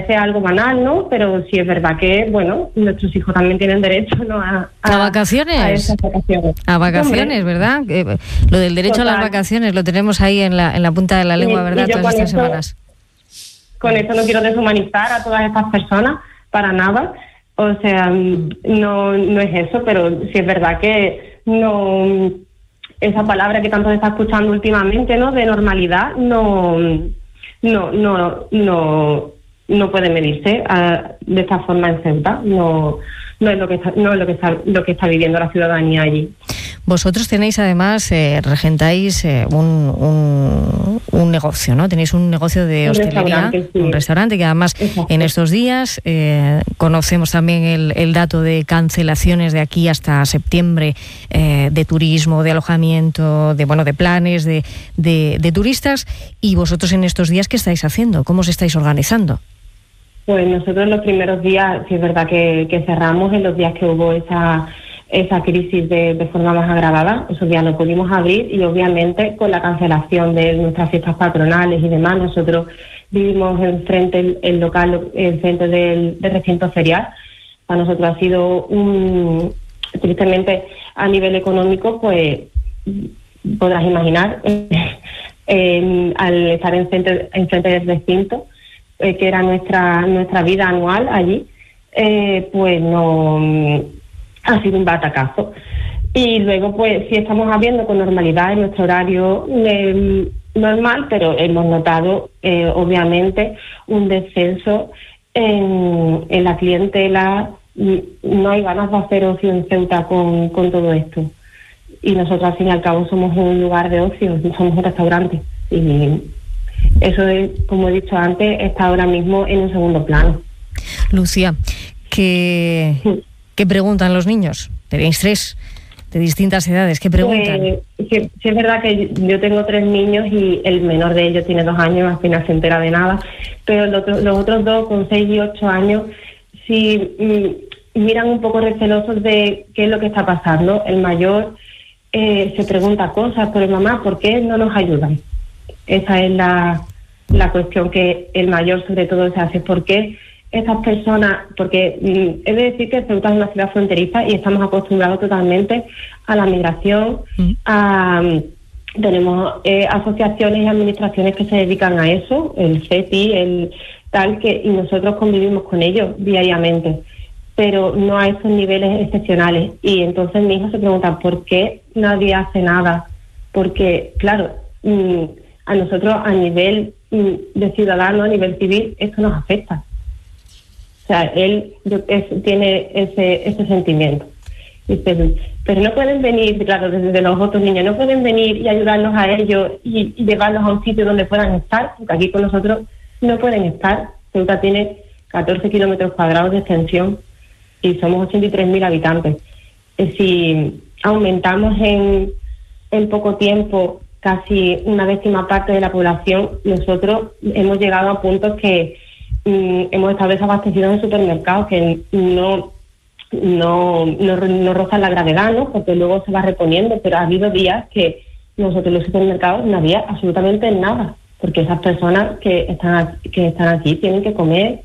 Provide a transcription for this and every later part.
parece algo banal, ¿no? Pero sí es verdad que, bueno, nuestros hijos también tienen derecho, ¿no? A vacaciones. A esas vacaciones. A vacaciones, Hombre, ¿verdad? Lo del derecho total. a las vacaciones lo tenemos ahí en la punta de la lengua, ¿verdad? Y yo Todas con estas semanas. Con eso no quiero deshumanizar a todas estas personas, para nada. O sea, no es eso, pero sí es verdad que no, esa palabra que tanto se está escuchando últimamente, ¿no? De normalidad, no puede medirse de esta forma en Ceuta. No es lo que está viviendo la ciudadanía allí. Vosotros tenéis además, regentáis un negocio, ¿no? Tenéis un negocio de hostelería, un restaurante que además en estos días conocemos también el dato de cancelaciones de aquí hasta septiembre de turismo, de alojamiento, de planes, de turistas. Y vosotros en estos días, ¿qué estáis haciendo? ¿Cómo os estáis organizando? Pues nosotros los primeros días, sí es verdad que cerramos en los días que hubo esa crisis de forma más agravada. Esos días no pudimos abrir y obviamente con la cancelación de nuestras fiestas patronales y demás, nosotros vivimos enfrente el local, enfrente del recinto ferial. Para nosotros ha sido tristemente a nivel económico, pues podrás imaginar, al estar enfrente del recinto, que era nuestra vida anual allí, pues no ha sido un batacazo. Y luego pues sí estamos abriendo con normalidad en nuestro horario normal, pero hemos notado obviamente un descenso en la clientela. No hay ganas de hacer ocio en Ceuta con todo esto, y nosotros al fin y al cabo somos un lugar de ocio, somos un restaurante, y eso, como he dicho antes, está ahora mismo en un segundo plano. Lucía, ¿qué preguntan los niños? Tenéis 3 de distintas edades, ¿qué preguntan? Sí, es verdad que yo tengo 3 niños y el menor de ellos tiene 2 años, apenas se entera de nada, pero los otros 2 con 6 y 8 años sí miran un poco recelosos de qué es lo que está pasando. El mayor se pregunta cosas, pero mamá, ¿por qué no nos ayudan? Esa es la cuestión que el mayor sobre todo se hace. ¿Por qué estas personas? Porque he de decir que Ceuta es una ciudad fronteriza y estamos acostumbrados totalmente a la migración. Tenemos asociaciones y administraciones que se dedican a eso, el CETI, y nosotros convivimos con ellos diariamente, pero no a esos niveles excepcionales. Y entonces mi hijo se pregunta, ¿por qué nadie hace nada? Porque, claro, a nosotros a nivel de ciudadano, a nivel civil, esto nos afecta. O sea, él tiene ese sentimiento. Pero no pueden venir, claro, desde los otros niños, no pueden venir y ayudarnos a ellos y llevarlos a un sitio donde puedan estar, porque aquí con nosotros no pueden estar. Ceuta tiene 14 kilómetros cuadrados de extensión y somos 83.000 habitantes. Si aumentamos en poco tiempo casi una 10ª parte de la población, nosotros hemos llegado a puntos que hemos estado desabastecidos en supermercados que no rozan la gravedad, ¿no? Porque luego se va reponiendo, pero ha habido días que nosotros en los supermercados no había absolutamente nada, porque esas personas que están aquí tienen que comer,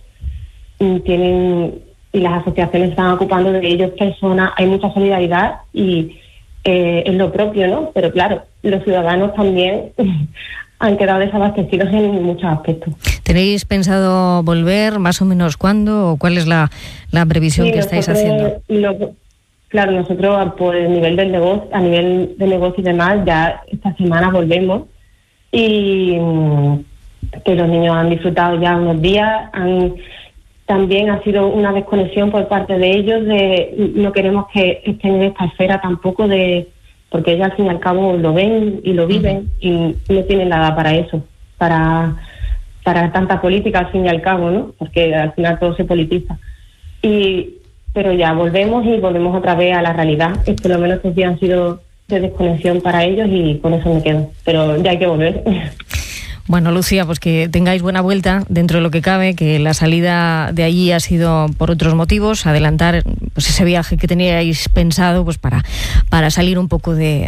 y las asociaciones están ocupando de ellos personas, hay mucha solidaridad y es lo propio, ¿no? Pero claro, los ciudadanos también han quedado desabastecidos en muchos aspectos. ¿Tenéis pensado volver más o menos cuándo o cuál es la previsión que estáis haciendo? Claro, nosotros por el nivel del negocio, a nivel de negocio y demás, ya esta semana volvemos, y que los niños han disfrutado ya unos días, también ha sido una desconexión por parte de ellos, no queremos que estén en esta esfera tampoco, porque ellos al fin y al cabo lo ven y lo viven, y no tienen nada para eso, para tanta política al fin y al cabo, ¿no? Porque al final todo se politiza. Pero ya volvemos otra vez a la realidad. Por lo menos estos días han sido de desconexión para ellos y con eso me quedo. Pero ya hay que volver. Bueno, Lucía, pues que tengáis buena vuelta dentro de lo que cabe, que la salida de allí ha sido por otros motivos, adelantar pues ese viaje que teníais pensado pues para salir un poco de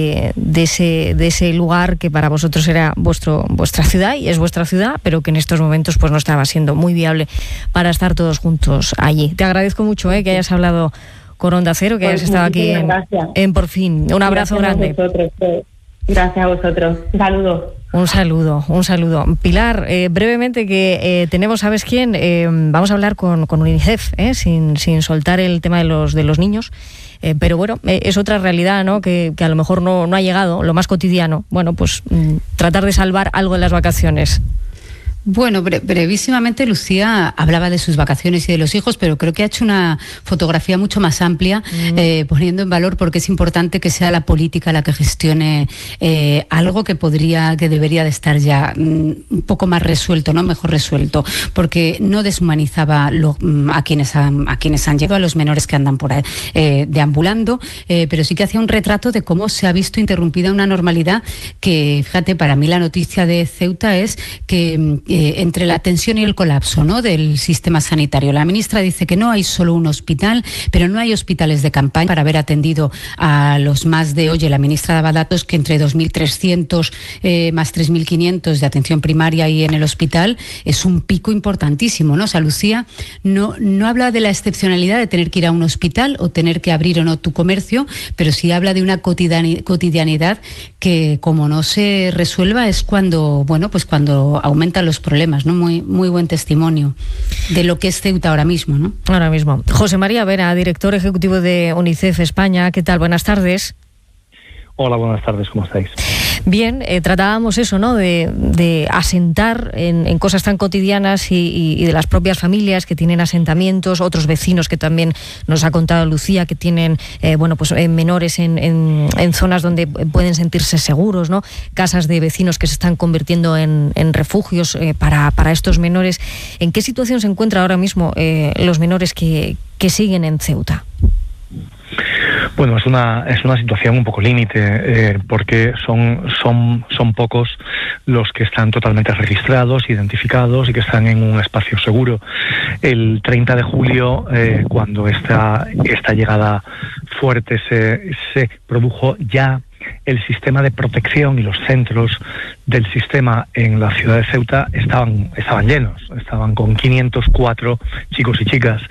ese lugar que para vosotros era vuestra ciudad y es vuestra ciudad, pero que en estos momentos pues no estaba siendo muy viable para estar todos juntos allí. Te agradezco mucho que hayas hablado con Onda Cero, que hayas estado aquí en Por Fin. Un abrazo grande. Gracias a vosotros. Un saludo. Pilar, brevemente que tenemos, ¿sabes quién? Vamos a hablar con UNICEF, sin soltar el tema de los niños. Pero bueno, es otra realidad, ¿no? Que a lo mejor no ha llegado, lo más cotidiano. Bueno, pues tratar de salvar algo en las vacaciones. Bueno, brevísimamente Lucía hablaba de sus vacaciones y de los hijos, pero creo que ha hecho una fotografía mucho más amplia, poniendo en valor porque es importante que sea la política la que gestione algo que debería de estar ya un poco más resuelto, ¿no? Mejor resuelto, porque no deshumanizaba a quienes han llegado, a los menores que andan por ahí deambulando, pero sí que hacía un retrato de cómo se ha visto interrumpida una normalidad que, fíjate, para mí la noticia de Ceuta es que entre la tensión y el colapso, ¿no?, del sistema sanitario. La ministra dice que no hay solo un hospital, pero no hay hospitales de campaña para haber atendido a los más de... Oye, la ministra daba datos que entre 2.300 más 3.500 de atención primaria y en el hospital es un pico importantísimo, ¿no? O sea, Lucía no habla de la excepcionalidad de tener que ir a un hospital o tener que abrir o no tu comercio, pero sí habla de una cotidianidad que, como no se resuelva, es cuando aumentan los problemas, ¿no? Muy buen testimonio de lo que es Ceuta ahora mismo, ¿no? Ahora mismo. José María Vera, director ejecutivo de UNICEF España. ¿Qué tal? Buenas tardes. Hola, buenas tardes, ¿cómo estáis? Bien, tratábamos eso, ¿no?, de asentar en cosas tan cotidianas y de las propias familias que tienen asentamientos, otros vecinos que también nos ha contado Lucía, que tienen menores en zonas donde pueden sentirse seguros, ¿no? Casas de vecinos que se están convirtiendo en refugios para estos menores. ¿En qué situación se encuentran ahora mismo los menores que siguen en Ceuta? Bueno, es una situación un poco límite, porque son pocos los que están totalmente registrados, identificados y que están en un espacio seguro. El 30 de julio, cuando esta llegada fuerte se produjo, ya el sistema de protección y los centros del sistema en la ciudad de Ceuta estaban llenos, estaban con 504 chicos y chicas,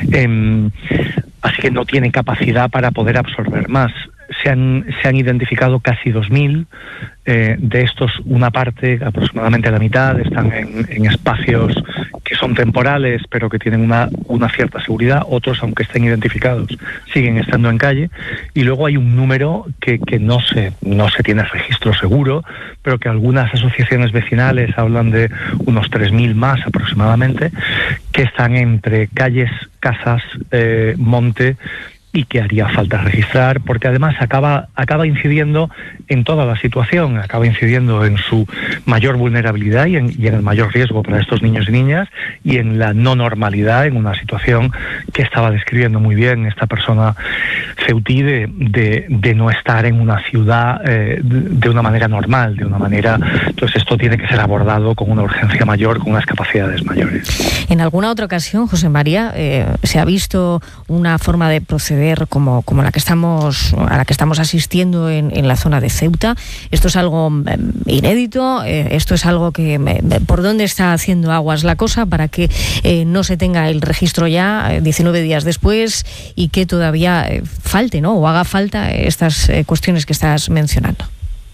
así que no tienen capacidad para poder absorber más. Se han identificado casi 2.000, de estos una parte, aproximadamente la mitad, están en espacios que son temporales pero que tienen una cierta seguridad. Otros, aunque estén identificados, siguen estando en calle, y luego hay un número que no se tiene registro seguro, pero que algunas asociaciones vecinales hablan de unos 3.000 más aproximadamente, que están entre calles, casas, monte, y que haría falta registrar, porque además acaba incidiendo en toda la situación, acaba incidiendo en su mayor vulnerabilidad y en el mayor riesgo para estos niños y niñas, y en la no normalidad, en una situación que estaba describiendo muy bien esta persona ceutí, de no estar en una ciudad de una manera normal, entonces esto tiene que ser abordado con una urgencia mayor, con unas capacidades mayores. En alguna otra ocasión, José María, se ha visto una forma de proceder como a la que estamos asistiendo en la zona de Ceuta. Esto es algo inédito, esto es algo que ¿por dónde está haciendo aguas la cosa para que no se tenga el registro ya 19 días después y que todavía falte, ¿no?, o haga falta estas cuestiones que estás mencionando?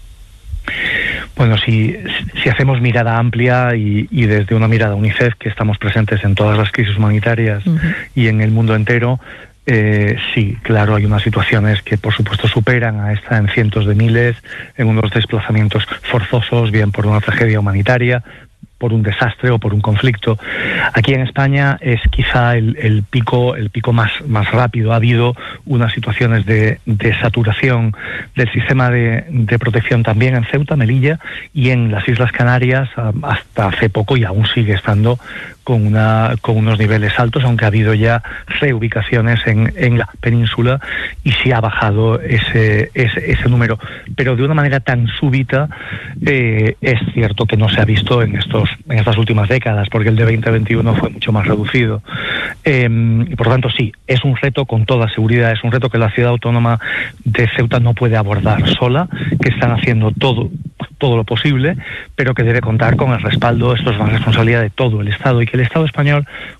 Bueno, si hacemos mirada amplia y desde una mirada UNICEF, que estamos presentes en todas las crisis humanitarias y en el mundo entero, sí, claro, hay unas situaciones que por supuesto superan a esta en cientos de miles, en unos desplazamientos forzosos, bien por una tragedia humanitaria, por un desastre o por un conflicto. Aquí en España es quizá el pico más rápido. Ha habido unas situaciones de saturación del sistema de protección también en Ceuta, Melilla, y en las Islas Canarias hasta hace poco, y aún sigue estando con unos niveles altos, aunque ha habido ya reubicaciones en la península y sí ha bajado ese número, pero de una manera tan súbita es cierto que no se ha visto en estas últimas décadas, porque el de 2021 fue mucho más reducido. Y por tanto sí, es un reto con toda seguridad, es un reto que la ciudad autónoma de Ceuta no puede abordar sola, que están haciendo todo lo posible, pero que debe contar con el respaldo. Esto es una responsabilidad de todo el Estado, y que el Estado español